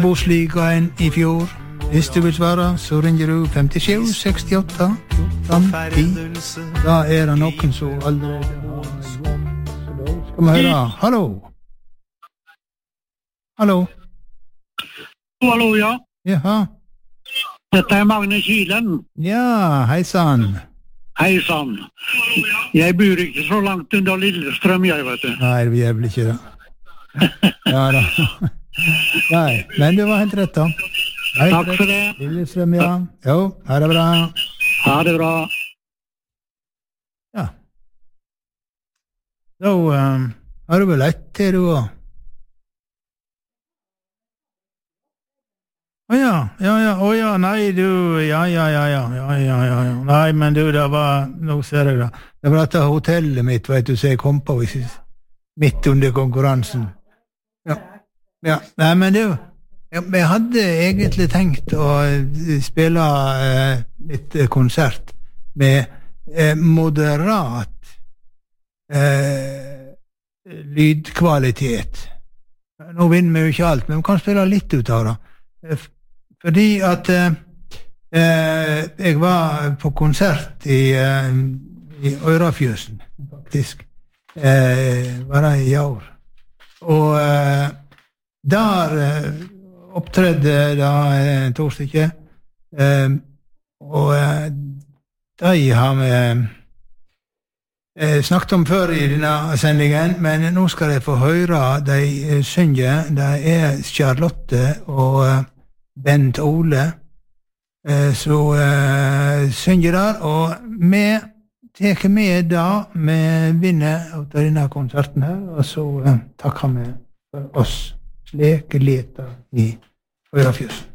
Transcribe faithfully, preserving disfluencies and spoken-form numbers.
Bosligaen i fjor. Hvis du vil svare, så ringer du femtisju sekstiåtte fjorten ti. Da er det noen som allerede har gjort. Skal vi høre? Hallo? Hallo? Hallo, ja. Jaha. Dette er Magne Kilen. Ja, hei sann. Hei sann. Jeg bor ikke så langt under Lillestrøm, jeg vet du. Nei, vi er vel ikke det. Ja da. Nei, men du var helt rett da. Helt Takk for rett. det. Lillestrøm, ja. Jo, ha det bra. Ha det bra. Ja. Da um, har du vel ett til du også. Å ja, ja, ja, å ja, nei, du, ja, ja, ja, ja, ja, ja, ja, ja, nei, men du, det var, nå ser jeg da, det var dette hotellet mitt, vet du, så jeg kom på midt under konkurransen. Ja, ja, nei, men du, jeg hadde egentlig tenkt å spille eh, litt konsert med eh, moderat eh, lydkvalitet. Nå vinner vi jo ikke alt, men vi kan spille litt ut av det. Fordi at eh, jeg var på konsert i, eh, i Ørafjøsen, faktisk. Eh, var det i år. Og eh, der eh, opptredde da eh, to stykker. Eh, og eh, de har vi eh, snakket om før i denne sendingen, men nå skal jeg få høre de eh, synge. Det er Charlotte og eh, Bent Ole eh, så eh, synger der, og vi tar med da vi vinner av denne konserten her, og så eh, takker vi for oss slik leter i Ørafjøsen.